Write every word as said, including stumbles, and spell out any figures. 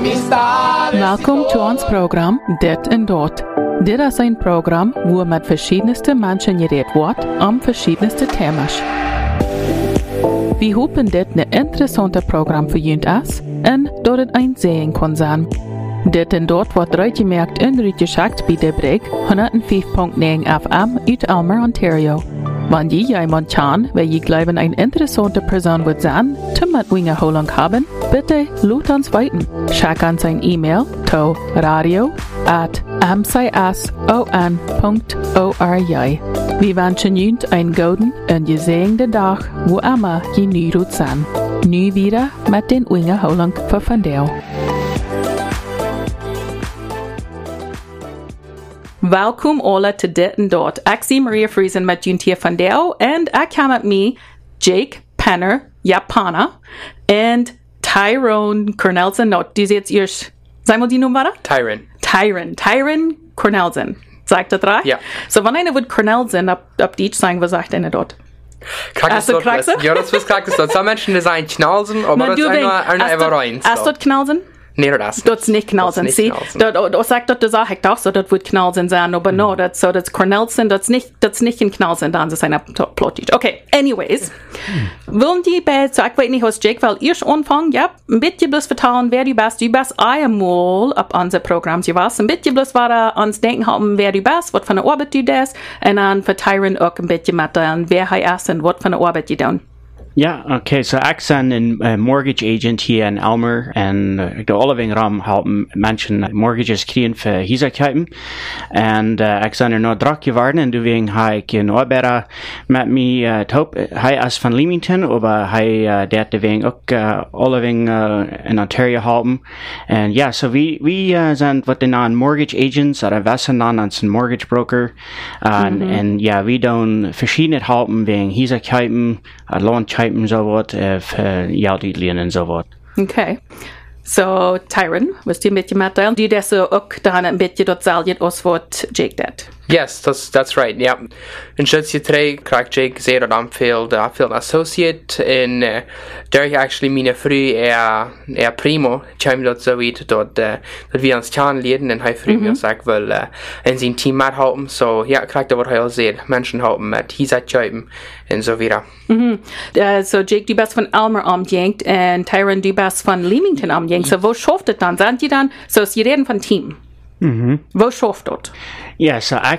Welkom to ons program Dit en Dat. Dit is een program waar met verschiedenste mensen geredet wordt om verschiedenste thema's. We hopen dit een interessante program voor jullie is en dat het een zegen kan zijn. Dit en Dat wordt uitgemerkt en uitgeschakt bij de Brig honderd vijf komma negen F M uit Elmer, Ontario. Wanneer je iemand kan, waar je glauben een interessante persoon wordt zijn, te met wingen holang hebben, bitte laat ons weten. Schick ons een e-mail to radio at m c s o n punt org. We wensen jullie een gouden en gezegende dag, wo immer je nu doet zijn. Nu wieder met den wingen holang voor vandaag. Welkom alle te Dit en Dat. Ik zie Maria Friesen met jullie hier vandaag en ik heb met mij Jake Penner, Japaner, en Tyrone Cornelsen. Nou, die zit eerst, zijn we die noemen waren? Tyrone. Tyrone. Tyrone Cornelsen. Sagt dat recht? Ja. So, wenn einer wird Cornelsen ab, ab Deutsch sagen, was sagt einer dort? Hast du Kraxe? Ja, das ist Kraxe. So, some Menschen sagen Knalsen, aber das ist einer einfach rein. Hast du Knalsen? Nee, das ist nicht. Das ist nicht Knalsen. Sie, das sagt dort, das sage ich doch so, das wird Knalsen sein, aber no, das so, das Cornelsen, das nicht, das nicht in Knalsen, dann ist es eine Plottisch. Okay, anyways. Wollen die bei, so ich weiß nicht, was Jake, weil ihr anfangen, ja, ein bisschen bloß vertrauen, wer du bist, du bist einmal ab unser Programm, du warst, ein bisschen bloß war da ans Denken haben, wer du bist, was von der Arbeit du das, und dann verteilen auch ein bisschen mit, wer er ist und was von der Arbeit du tun. Ja, okay, so ik ben een uh, mortgage agent hier in Elmer en uh, ik doe alle dingen ram helpen mensen mortgages krijgen voor huizen. En uh, ik ben er nog druk geworden en toen heb ik een arbeider met mij uh, top. Hij is van Leamington, maar hij uh, deed de wegen ook uh, alle dingen uh, in Ontario helpen. En ja, so we, we uh, zijn wat de naam mortgage agents, dat we zijn dan als een mortgage broker. Uh, mm-hmm. En ja, we doen verschillende helpen wegen huizen, uh, loan so wat für Geld und so wat. Okay. So, Tyrone, was die mit dir mitteilen? Die das so auch dann ein bisschen dort sagen, aus was Jake dat. Yes, that's that's right. Yeah. In Schutz drei kriegt Jake sehr dort anfield, uh, field associate in uh, der ich actually meine früh er er primo, chim dort so weit dort uh, dort wir uns kann leiden und hij früh mir sagt weil uh, in sein Team mit halten. So ja, kriegt er was sehr Menschen halten mit dieser Typen und so wieder. Mhm. Uh, so Jake, du bist von Elmer umgegangen und Tyrone, du bist von Leamington umgegangen. So wo schafft es dann? Sind die dann, so sie reden von Team. Mhm. Wo schafft dort? Ja, so ich